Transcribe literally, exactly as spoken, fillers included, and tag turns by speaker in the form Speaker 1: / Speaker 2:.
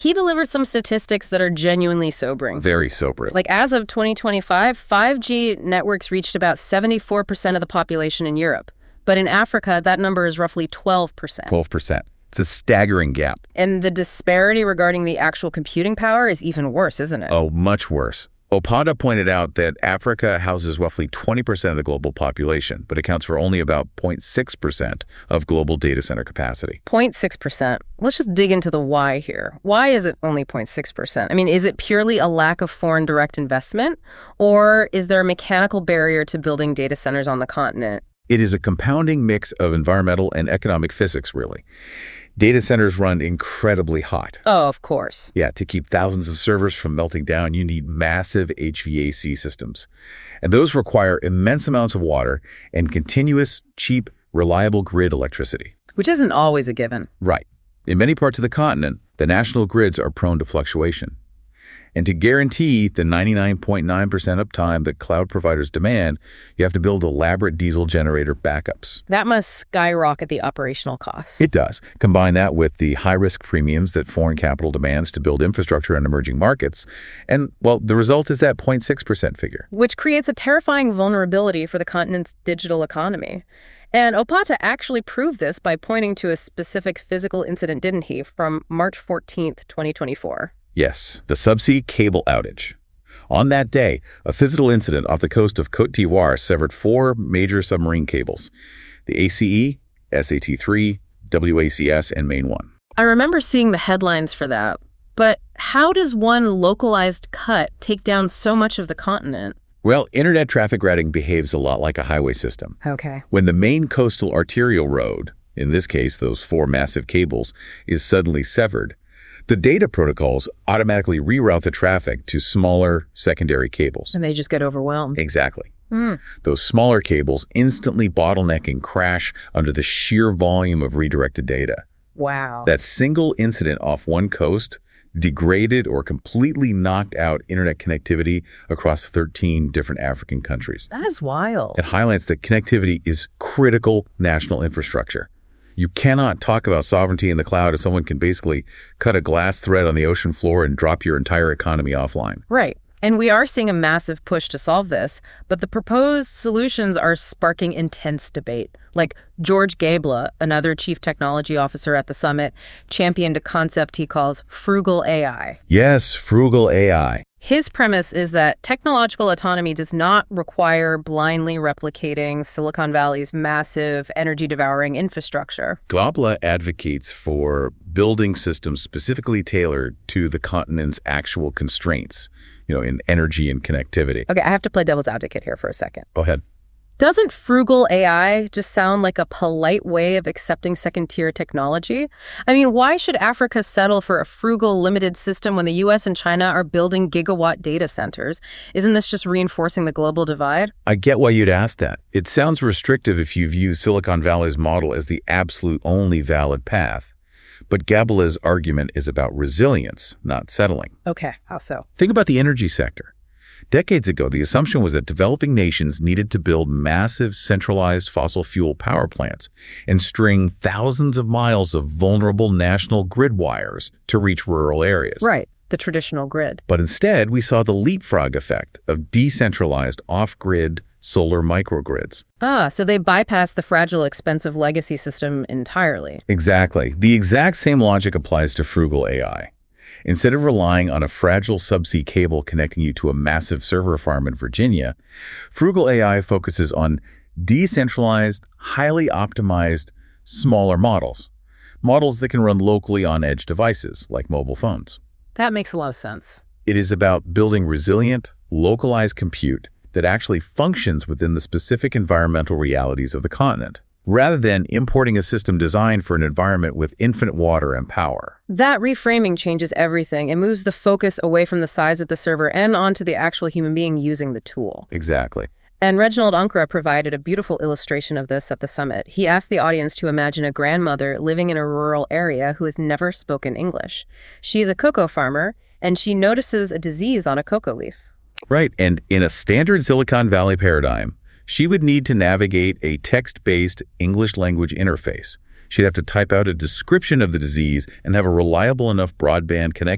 Speaker 1: he delivers some statistics that are genuinely sobering.
Speaker 2: Very sobering.
Speaker 1: Like, as of twenty twenty-five, five G networks reached about seventy-four percent of the population in Europe. But in Africa, that number is roughly twelve percent.
Speaker 2: twelve percent. It's a staggering gap.
Speaker 1: And the disparity regarding the actual computing power is even worse, isn't it?
Speaker 2: Oh, much worse. Opata pointed out that Africa houses roughly twenty percent of the global population, but accounts for only about zero point six percent of global data center capacity.
Speaker 1: zero point six percent. Let's just dig into the why here. Why is it only zero point six percent? I mean, is it purely a lack of foreign direct investment, or is there a mechanical barrier to building data centers on the continent?
Speaker 2: It is a compounding mix of environmental and economic physics, really. Data centers run incredibly hot.
Speaker 1: Oh, of course.
Speaker 2: Yeah, to keep thousands of servers from melting down, you need massive H V A C systems. And those require immense amounts of water and continuous, cheap, reliable grid electricity.
Speaker 1: Which isn't always a given.
Speaker 2: Right. In many parts of the continent, the national grids are prone to fluctuation. And to guarantee the ninety-nine point nine percent uptime that cloud providers demand, you have to build elaborate diesel generator backups.
Speaker 1: That must skyrocket the operational costs.
Speaker 2: It does. Combine that with the high-risk premiums that foreign capital demands to build infrastructure in emerging markets, and, well, the result is that zero point six percent figure.
Speaker 1: Which creates a terrifying vulnerability for the continent's digital economy. And Opata actually proved this by pointing to a specific physical incident, didn't he, from March fourteenth, twenty twenty-four.
Speaker 2: Yes, the subsea cable outage. On that day, a physical incident off the coast of Côte d'Ivoire severed four major submarine cables, the A C E, S A T three, W A C S, and Main one.
Speaker 1: I remember seeing the headlines for that, but how does one localized cut take down so much of the continent?
Speaker 2: Well, internet traffic routing behaves a lot like a highway system.
Speaker 1: Okay.
Speaker 2: When the main coastal arterial road, in this case those four massive cables, is suddenly severed, the data protocols automatically reroute the traffic to smaller secondary cables.
Speaker 1: And they just get overwhelmed.
Speaker 2: Exactly.
Speaker 1: Mm.
Speaker 2: Those smaller cables instantly bottleneck and crash under the sheer volume of redirected data.
Speaker 1: Wow.
Speaker 2: That single incident off one coast degraded or completely knocked out internet connectivity across thirteen different African countries.
Speaker 1: That's wild.
Speaker 2: It highlights that connectivity is critical national infrastructure. You cannot talk about sovereignty in the cloud if someone can basically cut a glass thread on the ocean floor and drop your entire economy offline.
Speaker 1: Right. And we are seeing a massive push to solve this, but the proposed solutions are sparking intense debate. Like George Gabler, another chief technology officer at the summit, championed a concept he calls frugal A I.
Speaker 2: Yes, frugal A I.
Speaker 1: His premise is that technological autonomy does not require blindly replicating Silicon Valley's massive, energy-devouring infrastructure.
Speaker 2: Gabler advocates for building systems specifically tailored to the continent's actual constraints, you know, in energy and connectivity.
Speaker 1: Okay, I have to play devil's advocate here for a second.
Speaker 2: Go ahead.
Speaker 1: Doesn't frugal A I just sound like a polite way of accepting second-tier technology? I mean, why should Africa settle for a frugal, limited system when the U S and China are building gigawatt data centers? Isn't this just reinforcing the global divide?
Speaker 2: I get why you'd ask that. It sounds restrictive if you view Silicon Valley's model as the absolute only valid path. But Gabler's argument is about resilience, not settling.
Speaker 1: Okay, how so?
Speaker 2: Think about the energy sector. Decades ago, the assumption was that developing nations needed to build massive centralized fossil fuel power plants and string thousands of miles of vulnerable national grid wires to reach rural areas.
Speaker 1: Right, the traditional grid.
Speaker 2: But instead, we saw the leapfrog effect of decentralized off-grid solar microgrids.
Speaker 1: Ah, so they bypassed the fragile, expensive legacy system entirely.
Speaker 2: Exactly. The exact same logic applies to frugal A I. Instead of relying on a fragile subsea cable connecting you to a massive server farm in Virginia, frugal A I focuses on decentralized, highly optimized, smaller models. Models that can run locally on edge devices, like mobile phones.
Speaker 1: That makes a lot of sense.
Speaker 2: It is about building resilient, localized compute that actually functions within the specific environmental realities of the continent, rather than importing a system designed for an environment with infinite water and power.
Speaker 1: That reframing changes everything. It moves the focus away from the size of the server and onto the actual human being using the tool.
Speaker 2: Exactly.
Speaker 1: And Reginald Unkra provided a beautiful illustration of this at the summit. He asked the audience to imagine a grandmother living in a rural area who has never spoken English. She's a cocoa farmer, and she notices a disease on a cocoa leaf.
Speaker 2: Right, and in a standard Silicon Valley paradigm, she would need to navigate a text-based English language interface. She'd have to type out a description of the disease and have a reliable enough broadband connection